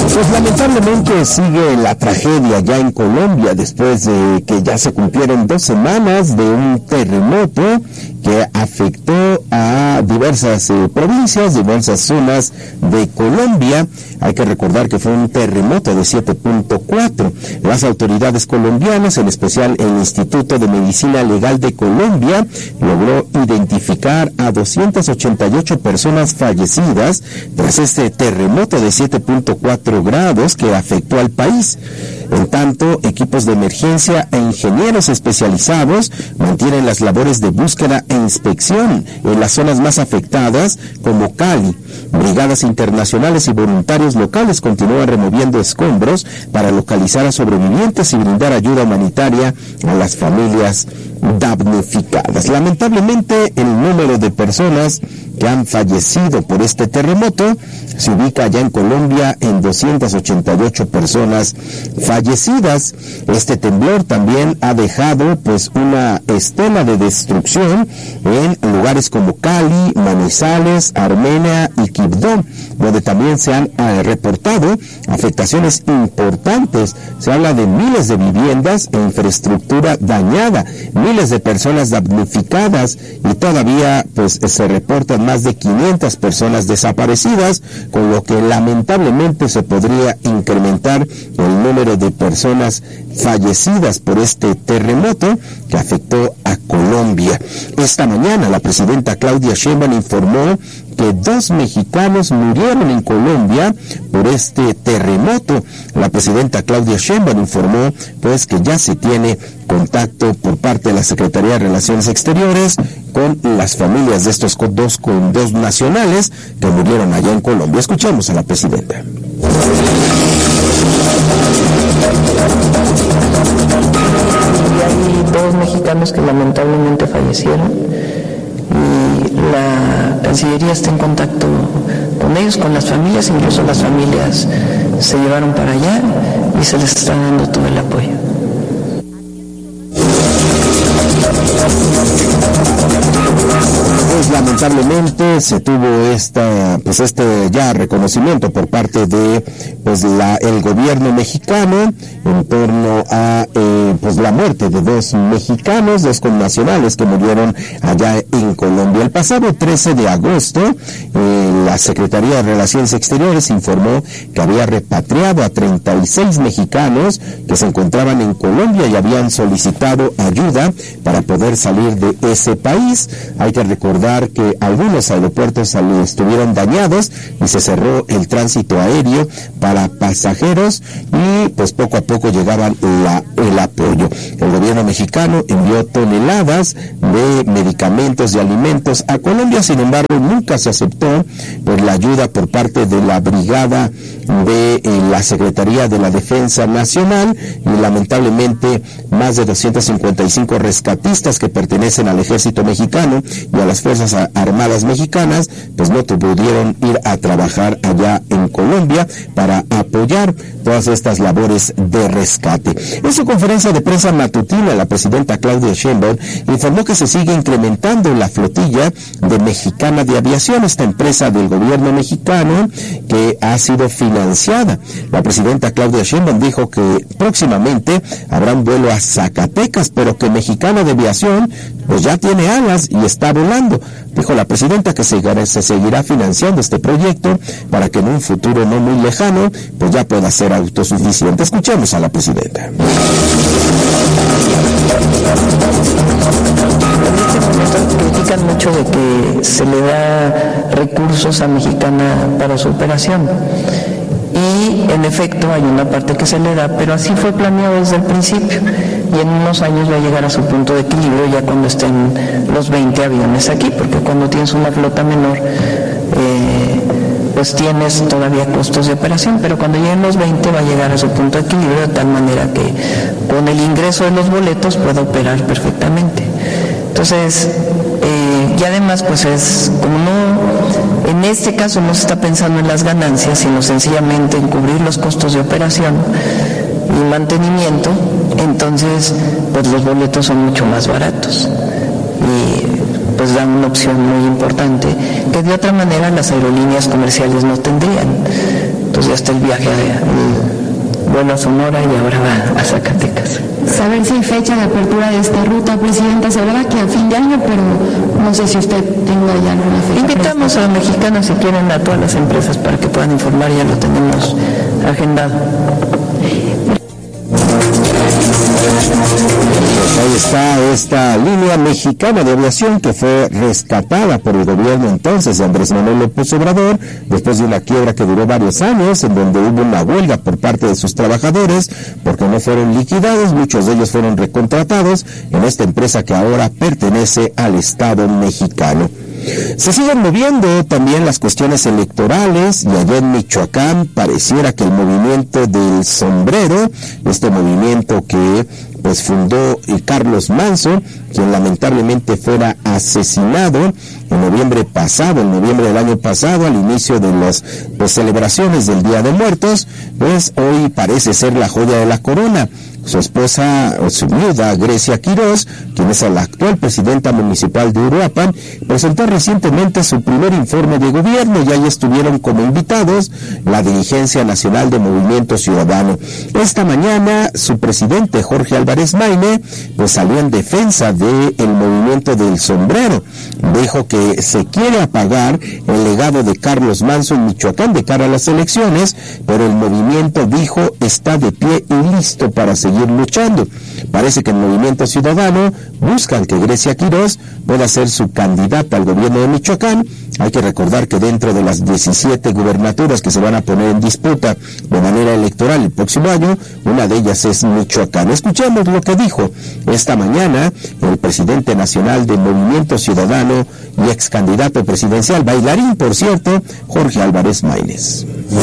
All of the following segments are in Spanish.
Pues lamentablemente sigue la tragedia ya en Colombia después de que ya se cumplieron 2 semanas de un terremoto que afectó a diversas provincias, diversas zonas de Colombia. Hay que recordar que fue un terremoto de 7.4. Las autoridades colombianas, en especial el Instituto de Medicina Legal de Colombia, logró identificar a 288 personas fallecidas tras este terremoto de 7.4 grados que afectó al país. En tanto, equipos de emergencia e ingenieros especializados mantienen las labores de búsqueda e inspección en las zonas más afectadas, como Cali. Brigadas internacionales y voluntarios locales continúan removiendo escombros para localizar a sobrevivientes y brindar ayuda humanitaria a las familias damnificadas. Lamentablemente, el número de personas que han fallecido por este terremoto se ubica ya en Colombia en 288 personas fallecidas. Este temblor también ha dejado pues una estela de destrucción en lugares como Cali, Manizales, Armenia y Quibdó, donde también se han reportado afectaciones importantes. Se habla de miles de viviendas e infraestructura dañada, miles de personas damnificadas y todavía pues se reportan más de 500 personas desaparecidas, con lo que lamentablemente se podría incrementar el número de personas fallecidas por este terremoto que afectó a Colombia. Esta mañana la presidenta Claudia Sheinbaum informó que 2 mexicanos murieron en Colombia por este terremoto. La presidenta Claudia Sheinbaum informó pues que ya se tiene contacto por parte de la Secretaría de Relaciones Exteriores con las familias de estos dos nacionales que murieron allá en Colombia. Escuchemos a la presidenta. Hay 2 mexicanos que lamentablemente fallecieron y la Cancillería está en contacto con ellos, con las familias, incluso las familias se llevaron para allá y se les está dando todo el apoyo. Pues lamentablemente se tuvo este ya reconocimiento por parte de el gobierno mexicano en torno a la muerte de 2 mexicanos, 2 connacionales que murieron allá en Colombia. El pasado 13 de agosto, la Secretaría de Relaciones Exteriores informó que había repatriado a 36 mexicanos que se encontraban en Colombia y habían solicitado ayuda para poder salir de ese país. Hay que recordar que algunos aeropuertos estuvieron dañados y se cerró el tránsito aéreo para pasajeros y pues poco a poco llegaban el apoyo. El gobierno mexicano envió toneladas de medicamentos y alimentos a Colombia, sin embargo nunca se aceptó pues la ayuda por parte de la brigada de la Secretaría de la Defensa Nacional y lamentablemente más de 255 rescatistas que pertenecen al ejército mexicano y a las Fuerzas Armadas mexicanas pues no pudieron ir a trabajar allá en Colombia para apoyar todas estas labores de rescate. En su conferencia de prensa matutina, la presidenta Claudia Sheinbaum informó que se sigue incrementando la flotilla de Mexicana de Aviación, esta empresa del gobierno mexicano que ha sido financiada. La presidenta Claudia Sheinbaum dijo que próximamente habrá un vuelo a Zacatecas, pero que Mexicana de Aviación pues ya tiene alas y está volando. Dijo la presidenta que se seguirá financiando este proyecto para que en un futuro no muy lejano pues ya pueda ser autosuficiente. Escuchemos a la presidenta. En este momento critican mucho de que se le da recursos a Mexicana para su operación. Y en efecto hay una parte que se le da, pero así fue planeado desde el principio. Y en unos años va a llegar a su punto de equilibrio ya cuando estén los 20 aviones aquí, porque cuando tienes una flota menor, pues tienes todavía costos de operación, pero cuando lleguen los 20 va a llegar a su punto de equilibrio de tal manera que con el ingreso de los boletos pueda operar perfectamente. Entonces, y además pues es como no, en este caso no se está pensando en las ganancias, sino sencillamente en cubrir los costos de operación y mantenimiento, entonces pues los boletos son mucho más baratos y pues dan una opción muy importante que de otra manera las aerolíneas comerciales no tendrían. Entonces ya está el viaje, el vuelo a Sonora y ahora va a Zacatecas. Saber si hay fecha de apertura de esta ruta, Presidenta. Se hablaba que a fin de año, pero no sé si usted tenga ya alguna fecha. Invitamos a los mexicanos, si quieren, a todas las empresas para que puedan informar, ya lo tenemos agendado. Ahí está esta línea mexicana de aviación que fue rescatada por el gobierno entonces de Andrés Manuel López Obrador después de una quiebra que duró varios años, en donde hubo una huelga por parte de sus trabajadores porque no fueron liquidados. Muchos de ellos fueron recontratados en esta empresa que ahora pertenece al Estado mexicano. Se siguen moviendo también las cuestiones electorales, y allá en Michoacán pareciera que el movimiento del sombrero, este movimiento que pues fundó Carlos Manzo, quien lamentablemente fuera asesinado en noviembre del año pasado, al inicio de las celebraciones del Día de Muertos, pues hoy parece ser la joya de la corona. Su esposa, o su viuda, Grecia Quirós, quien es la actual presidenta municipal de Uruapan, presentó recientemente su primer informe de gobierno, y ahí estuvieron como invitados la dirigencia nacional de Movimiento Ciudadano. Esta mañana, su presidente, Jorge Álvarez Maínez, pues salió en defensa del movimiento del sombrero. Dijo que se quiere apagar el legado de Carlos Manzo en Michoacán de cara a las elecciones, pero el movimiento, dijo, está de pie y listo para seguir luchando. Parece que el Movimiento Ciudadano buscan que Grecia Quirós pueda ser su candidata al gobierno de Michoacán. Hay que recordar que dentro de las 17 gubernaturas que se van a poner en disputa de manera electoral el próximo año, una de ellas es Michoacán. Escuchemos lo que dijo esta mañana el presidente nacional del Movimiento Ciudadano y ex candidato presidencial, bailarín por cierto, Jorge Álvarez Maínez.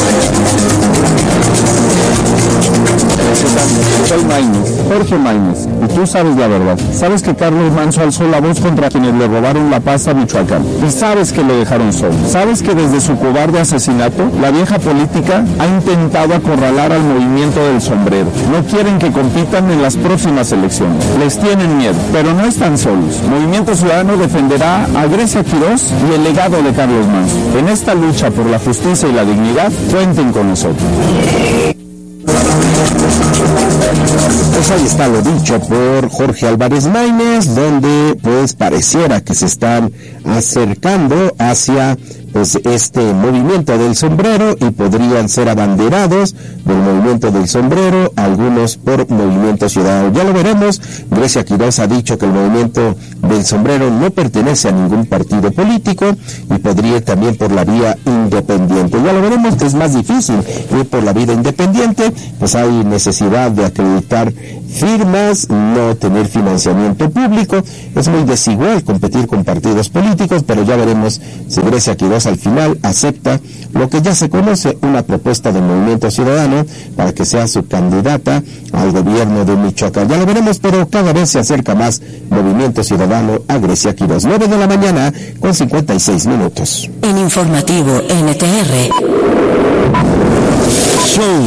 Soy Jorge Maínez, y tú sabes la verdad. Sabes que Carlos Manzo alzó la voz contra quienes le robaron la paz a Michoacán, y sabes que lo dejaron solo. Sabes que desde su cobarde asesinato, la vieja política ha intentado acorralar al movimiento del sombrero. No quieren que compitan en las próximas elecciones. Les tienen miedo, pero no están solos. Movimiento Ciudadano defenderá a Grecia Quirós y el legado de Carlos Manzo. En esta lucha por la justicia y la dignidad, cuenten con nosotros. Pues ahí está lo dicho por Jorge Álvarez Maínez, donde pues pareciera que se están acercando hacia pues este movimiento del sombrero, y podrían ser abanderados del movimiento del sombrero algunos por Movimiento Ciudadano. Ya lo veremos. Grecia Quirós ha dicho que el movimiento del sombrero no pertenece a ningún partido político y podría ir también por la vía independiente. Ya lo veremos, que es más difícil ir por la vía independiente, pues hay necesidad de acreditar firmas, no tener financiamiento público, es muy desigual competir con partidos políticos, pero ya veremos si Grecia Quirós al final acepta lo que ya se conoce, una propuesta del Movimiento Ciudadano para que sea su candidata al gobierno de Michoacán. Ya lo veremos, pero cada vez se acerca más Movimiento Ciudadano a Grecia Quirós. 9 de la mañana con 56 minutos. En Informativo NTR. Show.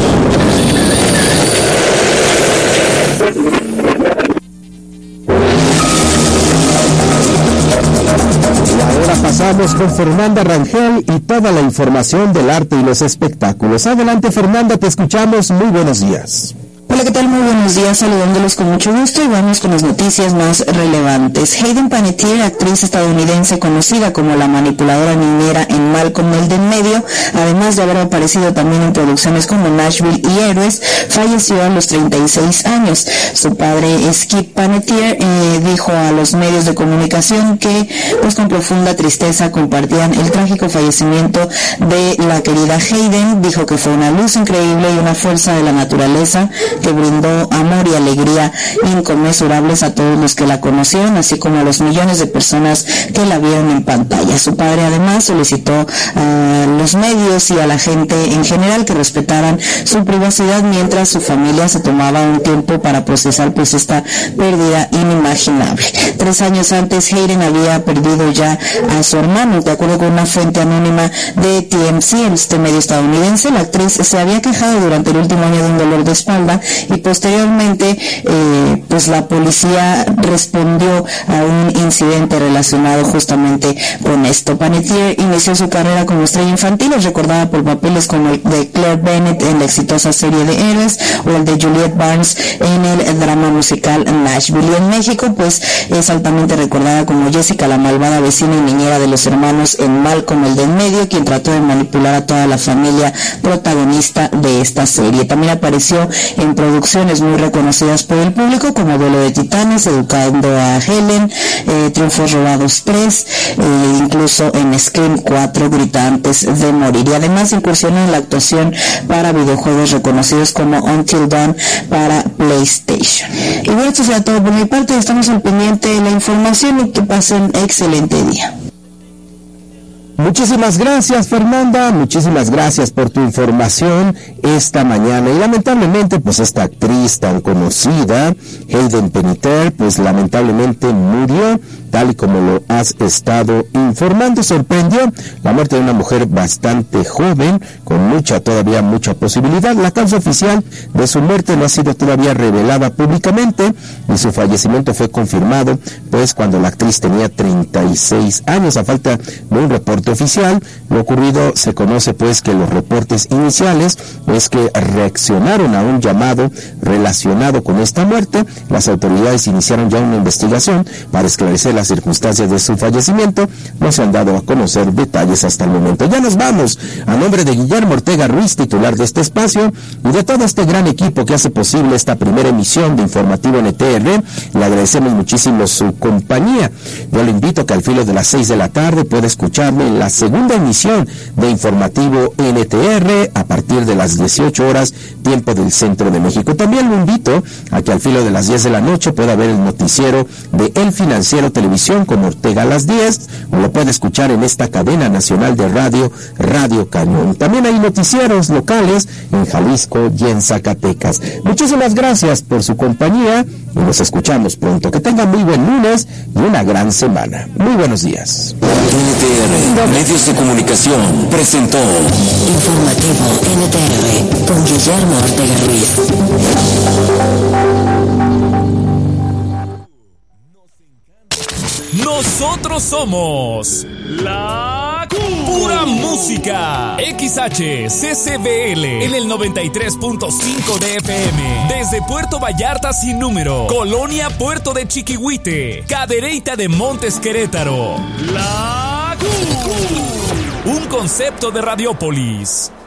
Pasamos con Fernanda Rangel y toda la información del arte y los espectáculos. Adelante, Fernanda, te escuchamos. Muy buenos días. Hola, ¿qué tal? Muy buenos días, saludándolos con mucho gusto, y vamos con las noticias más relevantes. Hayden Panettiere, actriz estadounidense conocida como la manipuladora niñera en Malcolm el de en medio, además de haber aparecido también en producciones como Nashville y Héroes, falleció a los 36 años. Su padre, Skip Panettiere, dijo a los medios de comunicación que, pues con profunda tristeza, compartían el trágico fallecimiento de la querida Hayden. Dijo que fue una luz increíble y una fuerza de la naturaleza que brindó amor y alegría inconmensurables a todos los que la conocieron, así como a los millones de personas que la vieron en pantalla. Su padre además solicitó a los medios y a la gente en general que respetaran su privacidad mientras su familia se tomaba un tiempo para procesar pues esta pérdida inimaginable. 3 años antes, Hayden había perdido ya a su hermano. De acuerdo con una fuente anónima de TMZ, este medio estadounidense, la actriz se había quejado durante el último año de un dolor de espalda y posteriormente pues la policía respondió a un incidente relacionado justamente con esto. Panettiere inició su carrera como estrella infantil, es recordada por papeles como el de Claire Bennett en la exitosa serie de Héroes o el de Juliette Barnes en el drama musical Nashville. Y en México pues es altamente recordada como Jessica, la malvada vecina y niñera de los hermanos en Malcolm el de en medio, quien trató de manipular a toda la familia protagonista de esta serie. También apareció en producciones muy reconocidas por el público como Duelo de Titanes, Educando a Helen, Triunfos Robados 3, incluso en Scream 4, Grita antes de morir. Y además incursionó en la actuación para videojuegos reconocidos como Until Dawn para PlayStation. Y bueno, esto será todo por mi parte. Estamos al pendiente de la información y que pasen excelente día. Muchísimas gracias, Fernanda, muchísimas gracias por tu información esta mañana. Y lamentablemente, pues esta actriz tan conocida, Hayden Panettiere, pues lamentablemente murió, tal y como lo has estado informando. Sorprendió la muerte de una mujer bastante joven, con todavía mucha posibilidad. La causa oficial de su muerte no ha sido todavía revelada públicamente, y su fallecimiento fue confirmado, pues cuando la actriz tenía 36 años, a falta de un reporte oficial. Lo ocurrido se conoce pues que los reportes iniciales es que reaccionaron a un llamado relacionado con esta muerte. Las autoridades iniciaron ya una investigación para esclarecer las circunstancias de su fallecimiento. No se han dado a conocer detalles hasta el momento. Ya nos vamos. A nombre de Guillermo Ortega Ruiz, titular de este espacio, y de todo este gran equipo que hace posible esta primera emisión de Informativo NTR, le agradecemos muchísimo su compañía. Yo le invito a que al filo de las 6 de la tarde pueda escucharme en la segunda emisión de Informativo NTR a partir de las 18 horas, tiempo del Centro de México. También lo invito a que al filo de las 10 de la noche pueda ver el noticiero de El Financiero Televisión con Ortega a las 10, o lo puede escuchar en esta cadena nacional de radio, Radio Cañón. También hay noticieros locales en Jalisco y en Zacatecas. Muchísimas gracias por su compañía y nos escuchamos pronto. Que tengan muy buen lunes y una gran semana. Muy buenos días. NTR, Medios de Comunicación, presentó Informativo NTR con Guillermo Ortega Ruiz. Nosotros somos la pura música. XHCCBL en el 93.5 de FM. Desde Puerto Vallarta sin número. Colonia Puerto de Chiquihuite. Cadereyta de Montes Querétaro. La un concepto de Radiópolis.